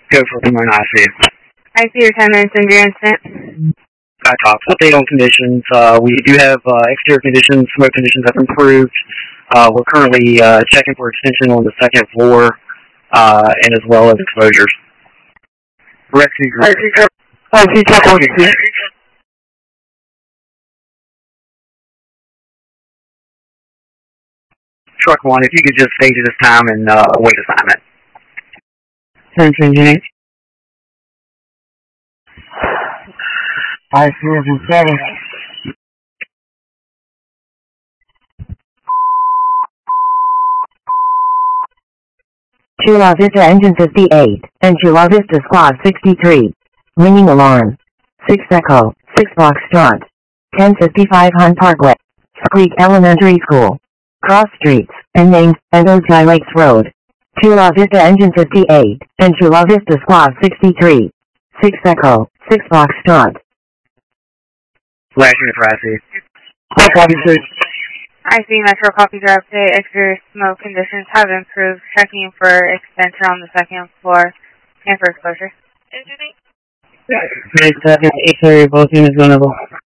Go for Pomona IC. I see your 10 minutes into your incident. Talks. Update on conditions. We do have exterior conditions, smoke conditions have improved. We're currently checking for extension on the second floor, and as well as exposures. Rescue group. Truck 1, if you could just stage at this time and await assignment. Attention unit. I see engine 7. Chula Vista engine 58, and Chula Vista squad 63. Ringing alarm. 6 Echo, 6 Foxtrot. 1055 Hunt Parkway. Squeak Elementary School. Cross streets, and named, and Ojai Lakes Road. Chula Vista engine 58, and Chula Vista squad 63. 6 Echo, 6 Foxtrot. Last unit for IC. I see Metro copy drop update. Exterior smoke conditions have improved. Checking for extension on the second floor and for exposure. Grade 7, 830, both units vulnerable.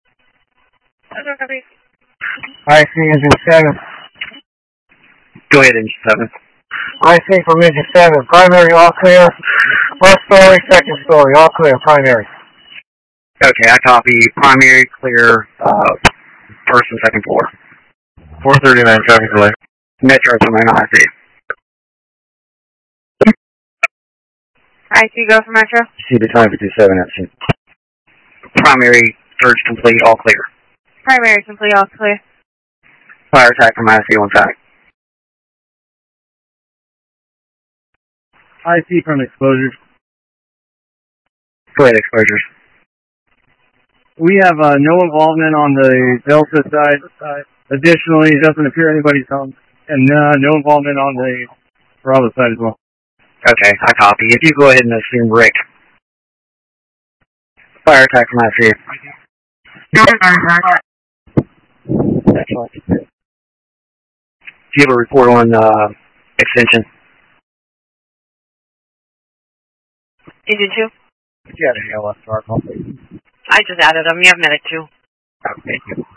I see engine 7. Go ahead, engine 7. I see from engine 7. Primary all clear. First story, second story, all clear, primary. Okay, I copy. Primary clear, first and second floor. 439 traffic delay. Metro Pomona IC. I see go for Metro. See the time 57 action. Primary search complete, all clear. Primary complete, all clear. Fire attack from IC on site. IC from exposures. Go ahead, exposures. We have no involvement on the Delta side. Additionally, it doesn't appear anybody's home. And no involvement on the Bravo side as well. Okay, I copy. If you go ahead and assume Rick. Fire attack from IC. Excellent. Do you have a report on extension? Engine 2? Yeah, the ALS start, please. I just added them. You have medic 2. Oh, thank you.